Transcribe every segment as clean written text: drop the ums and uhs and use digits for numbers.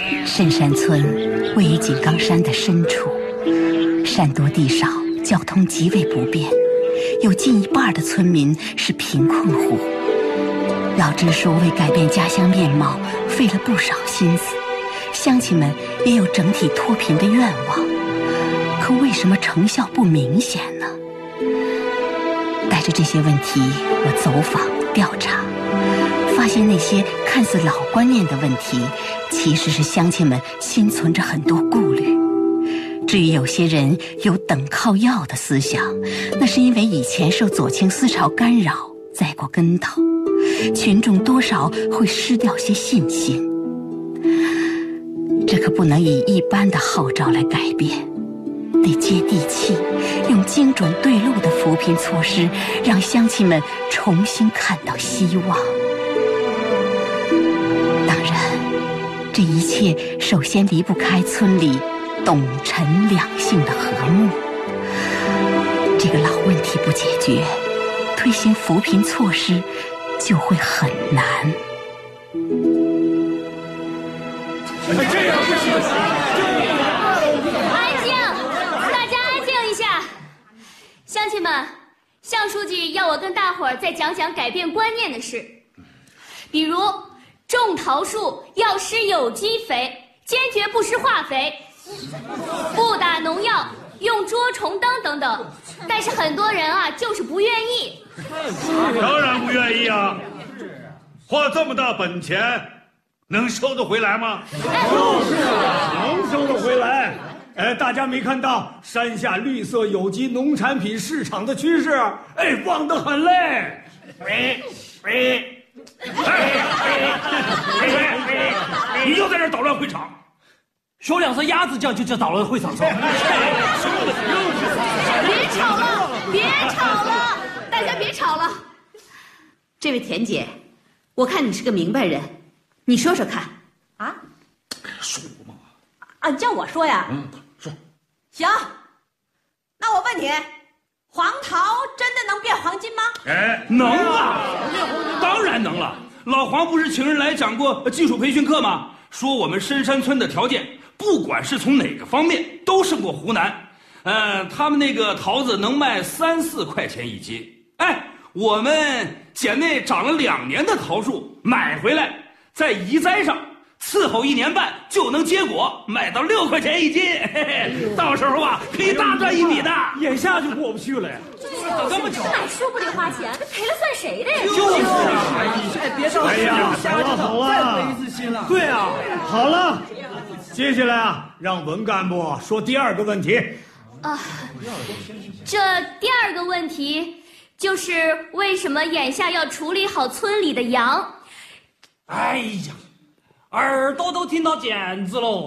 深山村位于井冈山的深处，山多地少，交通极为不便，有近一半的村民是贫困户。老支书为改变家乡面貌费了不少心思，乡亲们也有整体脱贫的愿望，可为什么成效不明显呢？带着这些问题，我走访调查，发现那些看似老观念的问题，其实是乡亲们心存着很多顾虑。至于有些人有等靠要的思想，那是因为以前受左倾思潮干扰，栽过跟头，群众多少会失掉些信心。这可不能以一般的号召来改变，得接地气，用精准对路的扶贫措施，让乡亲们重新看到希望。当然，这一切首先离不开村里董陈两姓的和睦。这个老问题不解决，推行扶贫措施就会很难。 安静，大家安静一下。乡亲们，向书记要我跟大伙儿再讲讲改变观念的事，比如种桃树要施有机肥，坚决不施化肥，不打农药，用捉虫灯等等。但是很多人啊，就是不愿意。 当然不愿意啊！花这么大本钱，能收得回来吗？ 就是啊，能收得回来。大家没看到山下绿色有机农产品市场的趋势？旺得很嘞！ 你又在这捣乱会场， 说两声鸭子叫就捣乱会场上。 别吵了，别吵了，大家别吵了。 这位田姐，我看你是个明白人，你说说看。 啊？ 说嘛？ 啊，叫我说呀？ 说。 行，那我问你，黄桃真的能变黄金吗？ 能啊，当然能了。老黄不是请人来讲过技术培训课吗？说我们深山村的条件，不管是从哪个方面，都胜过湖南。他们那个桃子能卖3、4块钱一斤。我们捡那长了2年的桃树买回来，在移栽上伺候1年半就能结果，卖到6块钱一斤。到时候啊，可以大赚一笔的。 眼下就过不去了呀！ 这么久买树不得花钱，这赔了算谁的呀？ 就是别着急啊！好了，再回一次心了。对啊，好了，接下来啊，让文干部说第二个问题。 这第二个问题就是为什么眼下要处理好村里的羊？ 哎呀，耳朵都听到茧子喽！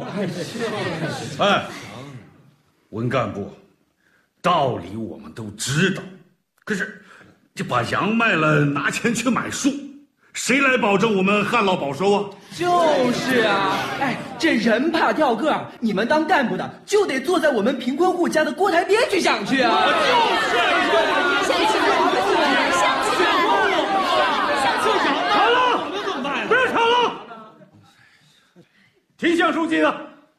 文干部，道理我们都知道，可是就把羊卖了，拿钱去买树，谁来保证我们旱涝保收啊？ 就是啊，这人怕掉个儿，你们当干部的就得坐在我们贫困户家的锅台边去想去啊！ 乡亲们， 好了，不要吵了。听向书记的。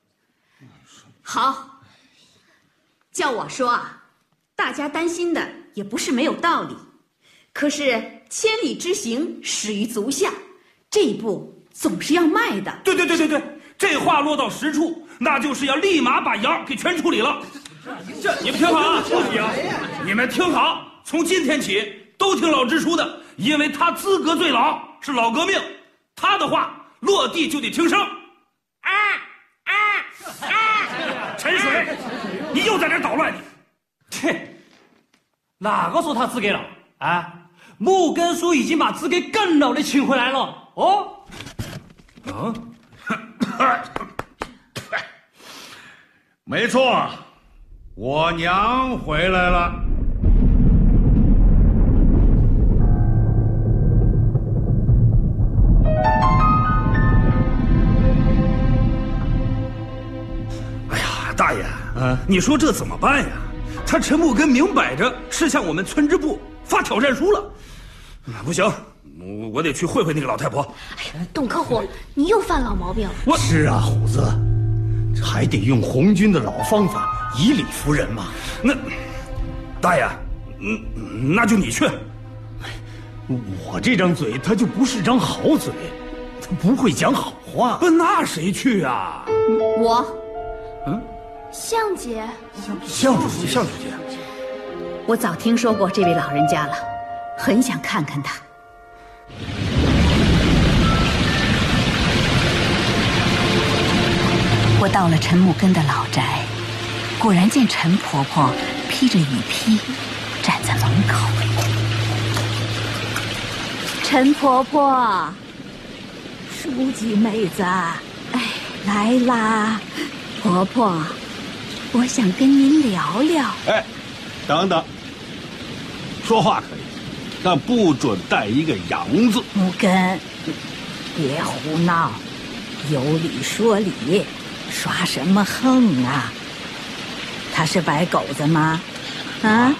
好，叫我说啊，大家担心的也不是没有道理，可是千里之行，始于足下，这一步总是要迈的。 对，这话落到实处，那就是要立马把羊给全处理了。你们听好啊，你们听好，从今天起都听老支书的，因为他资格最老，是老革命，他的话落地就得听声。陈水，你又在这捣乱你！ 切，哪个说他资格老啊？木根叔已经把资格更老的请回来了哦。 没错，我娘回来了。 大爷，你说这怎么办呀？他陈木根明摆着是向我们村支部发挑战书了。不行， 我得去会会那个老太婆。 哎呀，董克虎，你又犯老毛病。 是啊，虎子，还得用红军的老方法，以理服人嘛。 那，大爷，那就你去。 我这张嘴，它就不是张好嘴，它不会讲好话。 不，那谁去啊？ 我， 向姐， 向主姐。 我早听说过这位老人家了，很想看看他。 我到了陈木根的老宅，果然见陈婆婆披着雨披站在门口。 陈婆婆，书记妹子，来啦！婆婆，我想跟您聊聊。 等等，说话可以，但不准带一个“洋”字。 木根，别胡闹，有理说理，耍什么横啊？他是白狗子吗？啊？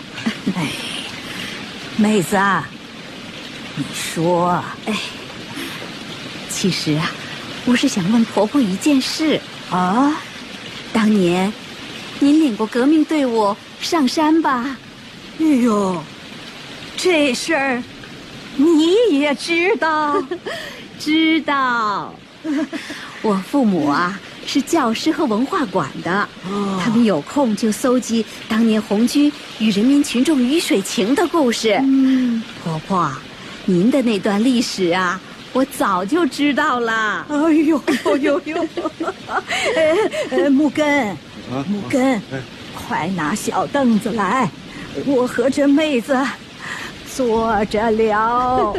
妹子啊，你说，其实啊，我是想问婆婆一件事啊。当年，您领过革命队伍上山吧？哎呦，这事儿你也知道？知道。我父母啊是教师和文化馆的，他们有空就搜集当年红军与人民群众鱼水情的故事。婆婆，您的那段历史啊，我早就知道了。哎呦呦呦！木根，木根，快拿小凳子来，我和这妹子坐着聊。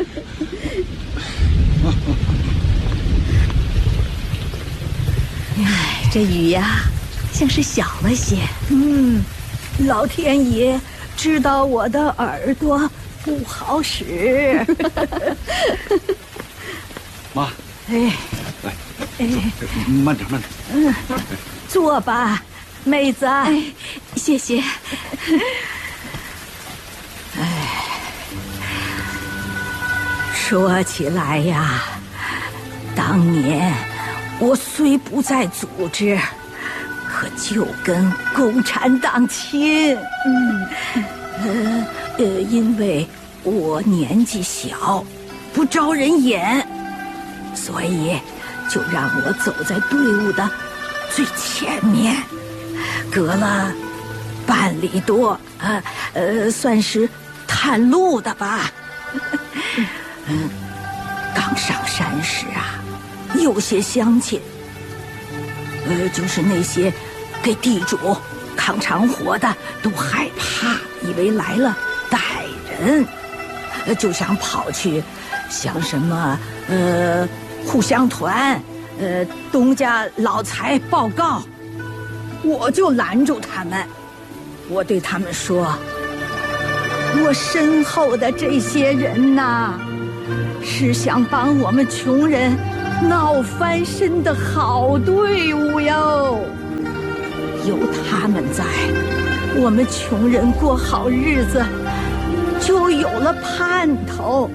这雨呀，像是小了些。老天爷知道我的耳朵不好使。 妈，慢点，慢点。 坐吧，妹子。谢谢。说起来呀，当年我虽不在组织，可就跟共产党亲。因为我年纪小，不招人眼，所以就让我走在队伍的最前面，隔了半里多，算是探路的吧。刚上山时啊，有些乡亲，就是那些给地主扛长活的，都害怕，以为来了歹人，就想跑去向什么互相团，东家老财报告。我就拦住他们，我对他们说，我身后的这些人呐，是想帮我们穷人闹翻身的好队伍哟。有他们在，我们穷人过好日子就有了盼头。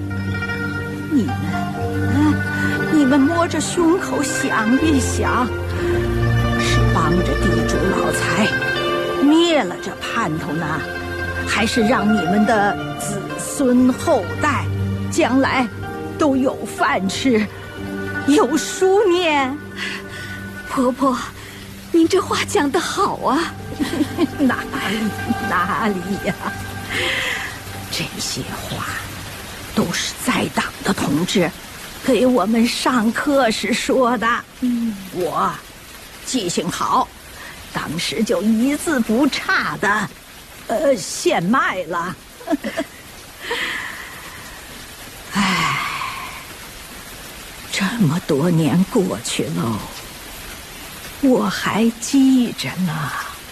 你们摸着胸口想一想，是帮着地主老财灭了这盼头呢，还是让你们的子孙后代将来都有饭吃，有书念？婆婆，您这话讲得好啊。哪里呀？这些话都是在党的同志给我们上课时说的。我记性好，当时就一字不差的献卖了。这么多年过去喽，我还记着呢。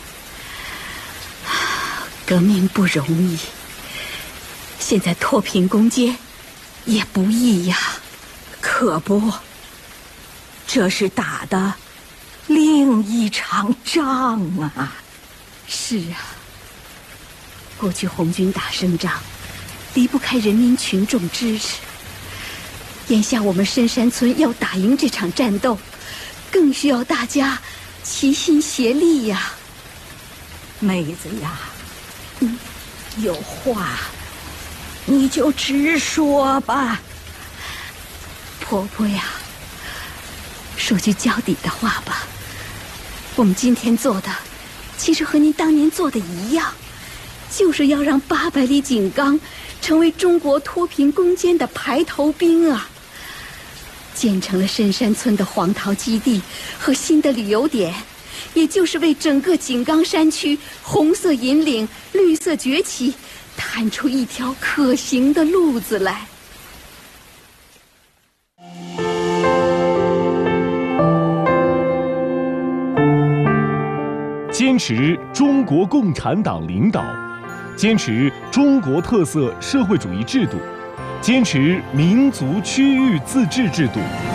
革命不容易，现在脱贫攻坚也不易呀。可不，这是打的另一场仗啊。是啊，过去红军打胜仗离不开人民群众支持， 眼下我们深山村要打赢这场战斗，更需要大家齐心协力呀。 妹子呀，有话你就直说吧。 婆婆呀，说句交底的话吧，我们今天做的其实和您当年做的一样，就是要让800里井冈成为中国脱贫攻坚的排头兵啊！建成了深山村的黄桃基地和新的旅游点，也就是为整个井冈山区红色引领、绿色崛起探出一条可行的路子来。 坚持中国共产党领导，坚持中国特色社会主义制度，坚持民族区域自治制度。